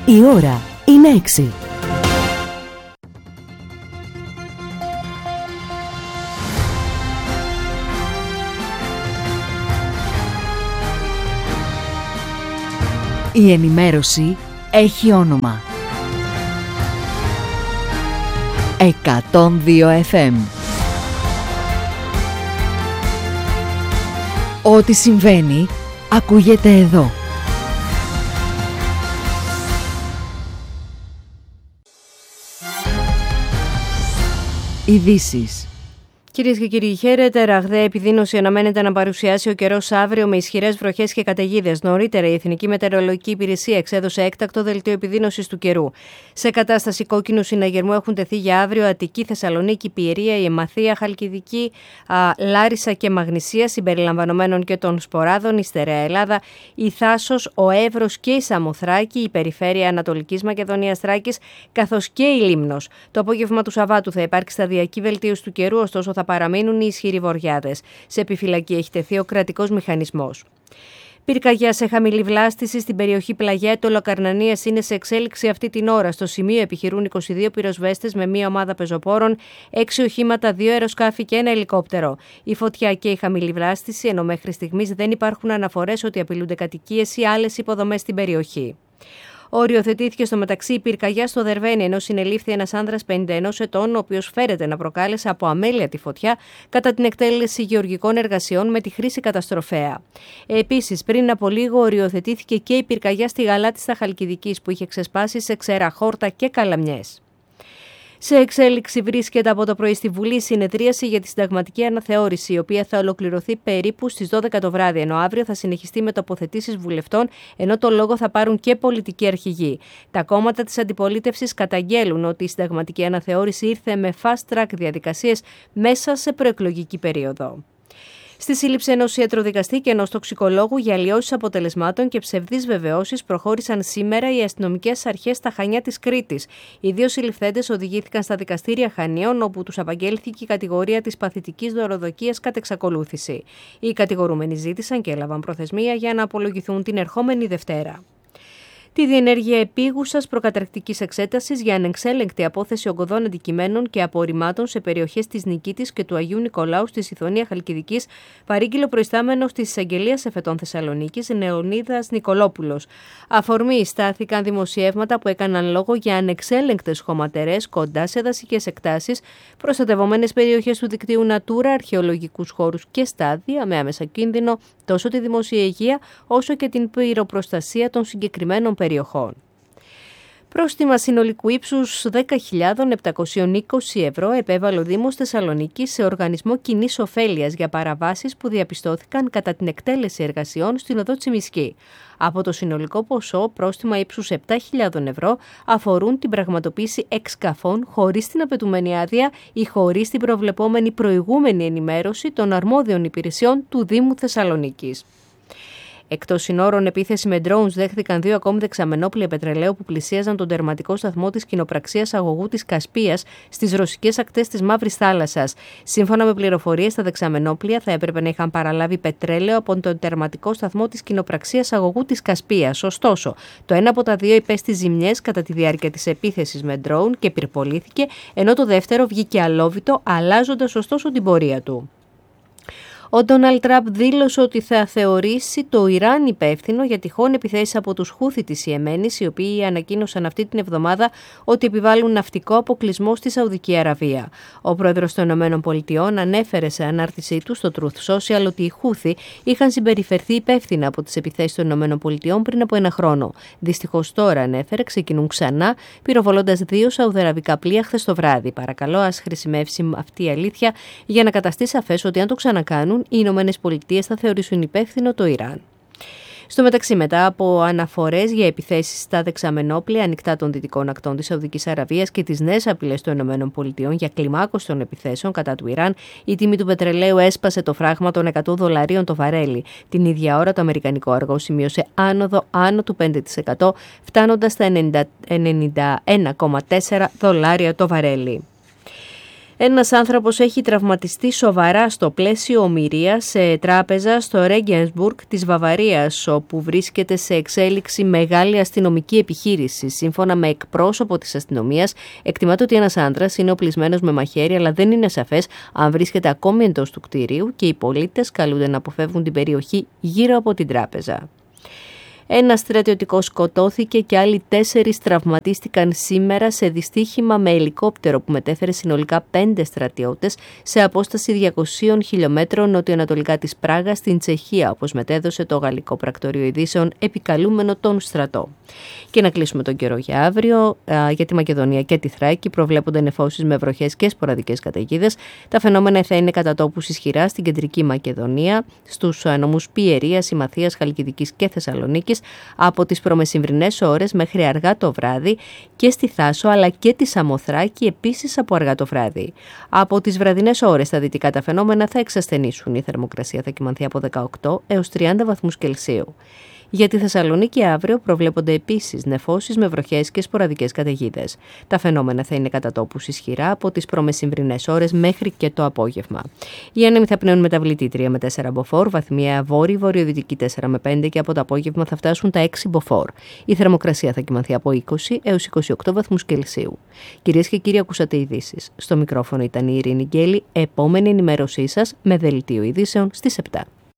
Η ώρα είναι 6. Η ενημέρωση έχει όνομα. 102 FM. Ό,τι συμβαίνει, ακούγεται εδώ. Ειδήσεις. Κυρίες και κύριοι, χαίρετε. Ραγδαία επιδείνωση αναμένεται να παρουσιάσει ο καιρός αύριο με ισχυρές βροχές και καταιγίδες. Νωρίτερα, η Εθνική Μετεωρολογική Υπηρεσία εξέδωσε έκτακτο δελτίο επιδείνωσης του καιρού. Σε κατάσταση κόκκινου συναγερμού έχουν τεθεί για αύριο Αττική, Θεσσαλονίκη, Πιερία, η Εμμαθία, Χαλκιδική, Λάρισα και Μαγνησία, συμπεριλαμβανομένων και των Σποράδων, η Στερεά Ελλάδα, η Θάσος, ο Εύρος και η Σαμοθράκη, η περιφέρεια Ανατολικής Μακεδονίας Θράκης, καθώς και η Λίμνος. Το απόγευμα του Σαββάτου θα υπάρξει σταδιακή βελτίωση του καιρού, ωστόσο θα παραμείνουν οι ισχυροί βοριάδες. Σε επιφυλακή έχει τεθεί ο κρατικός μηχανισμός. Πυρκαγιά σε χαμηλή βλάστηση στην περιοχή Πλαγιέτο Λοκαρνανίας είναι σε εξέλιξη αυτή την ώρα. Στο σημείο επιχειρούν 22 πυροσβέστες με μία ομάδα πεζοπόρων, 6 οχήματα, 2 αεροσκάφη και 1 ελικόπτερο. Η φωτιά και η χαμηλή βλάστηση, ενώ μέχρι στιγμής δεν υπάρχουν αναφορές ότι απειλούνται κατοικίες ή άλλες υποδομές στην περιοχή. Οριοθετήθηκε στο μεταξύ η πυρκαγιά στο Δερβένι, ενώ συνελήφθη ένας άνδρας 51 ετών, ο οποίος φέρεται να προκάλεσε από αμέλεια τη φωτιά κατά την εκτέλεση γεωργικών εργασιών με τη χρήση καταστροφέα. Επίσης, πριν από λίγο οριοθετήθηκε και η πυρκαγιά στη Γαλάτιστα Χαλκιδικής, που είχε ξεσπάσει σε Ξέρα, Χόρτα και Καλαμιές. Σε εξέλιξη βρίσκεται από το πρωί στη Βουλή η συνεδρίαση για τη συνταγματική αναθεώρηση, η οποία θα ολοκληρωθεί περίπου στις 12 το βράδυ, ενώ αύριο θα συνεχιστεί με τοποθετήσεις βουλευτών, ενώ το λόγο θα πάρουν και πολιτικοί αρχηγοί. Τα κόμματα της αντιπολίτευσης καταγγέλουν ότι η συνταγματική αναθεώρηση ήρθε με fast track διαδικασίες μέσα σε προεκλογική περίοδο. Στη σύλληψη ενός ιατροδικαστή και ενός τοξικολόγου για αλλοιώσεις αποτελεσμάτων και ψευδείς βεβαιώσεις προχώρησαν σήμερα οι αστυνομικές αρχές στα Χανιά της Κρήτης. Οι δύο συλληφθέντες οδηγήθηκαν στα δικαστήρια Χανίων, όπου τους απαγγέλθηκε η κατηγορία της παθητικής δωροδοκίας κατ' εξακολούθηση. Οι κατηγορούμενοι ζήτησαν και έλαβαν προθεσμία για να απολογηθούν την ερχόμενη Δευτέρα. Τη διενέργεια επίγουσας προκαταρκτικής εξέτασης για ανεξέλεγκτη απόθεση ογκωδών αντικειμένων και απορριμμάτων σε περιοχές της Νικήτης και του Αγίου Νικολάου στη Σιθωνία Χαλκιδικής παρήγγειλε ο προϊστάμενος της Εισαγγελίας Εφετών Θεσσαλονίκης, Νεωνίδας Νικολόπουλος. Αφορμή στάθηκαν δημοσιεύματα που έκαναν λόγο για ανεξέλεγκτες χωματερές κοντά σε δασικές εκτάσεις, προστατευόμενες περιοχές του δικτύου Natura, αρχαιολογικούς χώρους και στάδια με άμεσα κίνδυνο τόσο τη δημόσια υγεία όσο και την πυροπροστασία των συγκεκριμένων περιοχών. Πρόστιμα συνολικού ύψους 10.720 ευρώ επέβαλε ο Δήμος Θεσσαλονίκης σε οργανισμό κοινής ωφέλειας για παραβάσεις που διαπιστώθηκαν κατά την εκτέλεση εργασιών στην οδό Τσιμισκή. Από το συνολικό ποσό, πρόστιμα ύψους 7.000 ευρώ αφορούν την πραγματοποίηση εξκαφών χωρίς την απαιτούμενη άδεια ή χωρίς την προβλεπόμενη προηγούμενη ενημέρωση των αρμόδιων υπηρεσιών του Δήμου Θεσσαλονίκης. Εκτός συνόρων, επίθεση με drones δέχθηκαν 2 ακόμη δεξαμενόπλια πετρελαίου που πλησίαζαν τον τερματικό σταθμό της κοινοπραξίας αγωγού της Κασπίας στις ρωσικές ακτές της Μαύρης Θάλασσας. Σύμφωνα με πληροφορίες, τα δεξαμενόπλια θα έπρεπε να είχαν παραλάβει πετρέλαιο από τον τερματικό σταθμό της κοινοπραξίας αγωγού της Κασπίας. Ωστόσο, το ένα από τα δύο υπέστη ζημιές κατά τη διάρκεια της επίθεσης με drone και πυρπολήθηκε, ενώ το δεύτερο βγήκε αλόβητο, αλλάζοντας ωστόσο την πορεία του. Ο Ντόναλντ Τραμπ δήλωσε ότι θα θεωρήσει το Ιράν υπεύθυνο για τυχόν επιθέσεις από τους Χούθι της Ιεμένης, οι οποίοι ανακοίνωσαν αυτή την εβδομάδα ότι επιβάλλουν ναυτικό αποκλεισμό στη Σαουδική Αραβία. Ο πρόεδρος των ΗΠΑ ανέφερε σε ανάρτησή του στο Truth Social ότι οι Χούθι είχαν συμπεριφερθεί υπεύθυνα από τις επιθέσεις των ΗΠΑ πριν από 1 χρόνο. Δυστυχώς τώρα, ανέφερε, ξεκινούν ξανά, πυροβολώντας 2 σαουδαραβικά πλοία χθες το βράδυ. Παρακαλώ, ας χρησιμεύσει αυτή η αλήθεια για να καταστεί σαφές ότι αν το ξανακάνουν, οι Ηνωμένες Πολιτείες θα θεωρήσουν υπεύθυνο το Ιράν. Στο μεταξύ, μετά από αναφορές για επιθέσεις στα δεξαμενόπλια ανοιχτά των δυτικών ακτών της Σαουδικής Αραβίας και τις νέες απειλές των ΗΠΑ για κλιμάκωση των επιθέσεων κατά του Ιράν, η τιμή του πετρελαίου έσπασε το φράγμα των $100 το βαρέλι. Την ίδια ώρα, το αμερικανικό αργό σημείωσε άνοδο άνω του 5%, φτάνοντας στα $91,4 το βαρέλι. Ένας άνθρωπος έχει τραυματιστεί σοβαρά στο πλαίσιο ομηρίας σε τράπεζα στο Regensburg της Βαβαρίας, όπου βρίσκεται σε εξέλιξη μεγάλη αστυνομική επιχείρηση. Σύμφωνα με εκπρόσωπο της αστυνομίας, εκτιμάται ότι ένας άντρας είναι οπλισμένος με μαχαίρι, αλλά δεν είναι σαφές αν βρίσκεται ακόμη εντός του κτηρίου και οι πολίτες καλούνται να αποφεύγουν την περιοχή γύρω από την τράπεζα. Ένας στρατιωτικός σκοτώθηκε και άλλοι 4 τραυματίστηκαν σήμερα σε δυστύχημα με ελικόπτερο που μετέφερε συνολικά 5 στρατιώτες σε απόσταση 200 χιλιόμετρων νοτιοανατολικά της Πράγας στην Τσεχία, όπως μετέδωσε το γαλλικό πρακτορείο ειδήσεων επικαλούμενο τον στρατό. Και να κλείσουμε τον καιρό για αύριο. Για τη Μακεδονία και τη Θράκη προβλέπονται νεφώσεις με βροχές και σποραδικές καταιγίδες. Τα φαινόμενα θα είναι κατά τόπους ισχυρά στην κεντρική Μακεδονία, στους νομούς Πιερίας, Συμμαθίας, Χαλκιδικής και Θεσσαλονίκης από τις προμεσημβρινές ώρες μέχρι αργά το βράδυ και στη Θάσο αλλά και τη Σαμοθράκη επίσης από αργά το βράδυ. Από τις βραδινές ώρες στα δυτικά τα φαινόμενα θα εξασθενήσουν. Η θερμοκρασία θα κυμανθεί από 18 έως 30 βαθμούς Κελσίου. Για τη Θεσσαλονίκη αύριο προβλέπονται επίσης νεφώσεις με βροχές και σποραδικές καταιγίδες. Τα φαινόμενα θα είναι κατά τόπους ισχυρά από τις προμεσημβρινές ώρες μέχρι και το απόγευμα. Οι άνεμοι θα πνέουν μεταβλητή 3 με 4 μποφόρ, βαθμία βόρειο-βορειοδυτική 4 με 5 και από το απόγευμα θα φτάσουν τα 6 μποφόρ. Η θερμοκρασία θα κυμανθεί από 20 έως 28 βαθμούς Κελσίου. Κυρίες και κύριοι, ακούσατε ειδήσεις. Στο μικρόφωνο ήταν η Ειρήνη Γκέλη. Επόμενη ενημέρωσή σας με δελτίο ειδήσεων στις 7.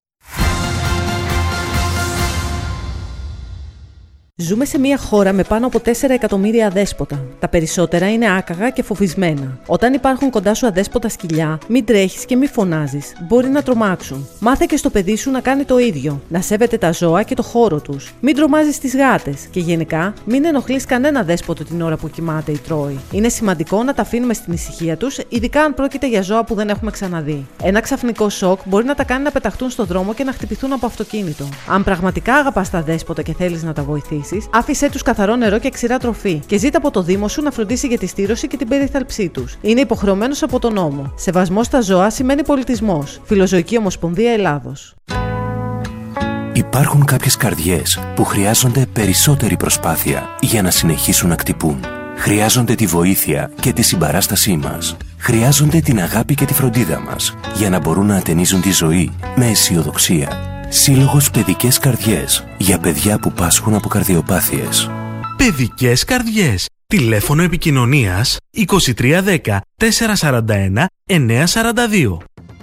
Ζούμε σε μια χώρα με πάνω από 4 εκατομμύρια αδέσποτα. Τα περισσότερα είναι άκαγα και φοβισμένα. Όταν υπάρχουν κοντά σου αδέσποτα σκυλιά, μην τρέχεις και μην φωνάζεις. Μπορεί να τρομάξουν. Μάθε και στο παιδί σου να κάνει το ίδιο. Να σέβεται τα ζώα και το χώρο τους. Μην τρομάζεις τις γάτες. Και γενικά, μην ενοχλείς κανένα δέσποτο την ώρα που κοιμάται ή τρώει. Είναι σημαντικό να τα αφήνουμε στην ησυχία τους, ειδικά αν πρόκειται για ζώα που δεν έχουμε ξαναδεί. Ένα ξαφνικό σοκ μπορεί να τα κάνει να πεταχτούν στο δρόμο και να χτυπηθούν από αυτοκίνητο. Αν πραγματικά αγαπάς τα δέσποτα και θέλεις να τα βοηθήσεις, άφησέ τους καθαρό νερό και ξηρά τροφή και ζήτα από το Δήμο σου να φροντίσει για τη στήρωση και την περίθαλψή τους. Είναι υποχρεωμένος από τον νόμο. Σεβασμός στα ζώα σημαίνει πολιτισμός. Φιλοζωική Ομοσπονδία Ελλάδος. Υπάρχουν κάποιες καρδιές που χρειάζονται περισσότερη προσπάθεια για να συνεχίσουν να χτυπούν. Χρειάζονται τη βοήθεια και τη συμπαράστασή μας. Χρειάζονται την αγάπη και τη φροντίδα μας για να μπορούν να ατενίζουν τη ζωή με αισιοδοξία. Σύλλογος Παιδικές Καρδιές για παιδιά που πάσχουν από καρδιοπάθειες. Παιδικές Καρδιές. Τηλέφωνο επικοινωνίας 2310 441 942.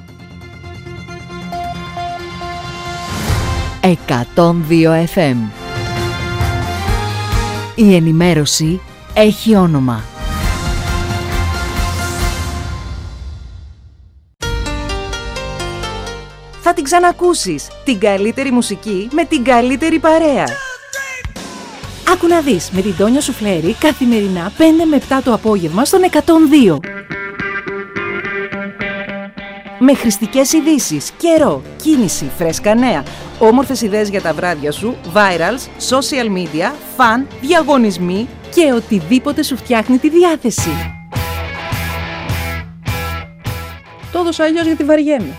102 FM. Η ενημέρωση έχει όνομα. Θα την ξανακούσεις. Την καλύτερη μουσική με την καλύτερη παρέα. Άκου να δεις με την Τόνια Σουφλέρη καθημερινά 5 με 7 το απόγευμα στον 102. Με χρηστικές ειδήσεις, καιρό, κίνηση, φρέσκα νέα, όμορφες ιδέες για τα βράδια σου, virals, social media, φαν, διαγωνισμοί και οτιδήποτε σου φτιάχνει τη διάθεση. Το έδωσα αλλιώς γιατί βαριέμαι.